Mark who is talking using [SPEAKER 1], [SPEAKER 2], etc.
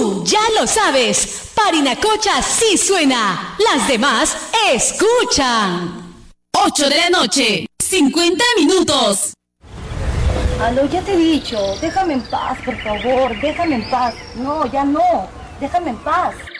[SPEAKER 1] Tú ya lo sabes, Parinacocha sí suena, las demás escuchan. 8 de la noche, 50 minutos.
[SPEAKER 2] Aló, ya te he dicho, déjame en paz, por favor, déjame en paz. No, ya no, déjame en paz.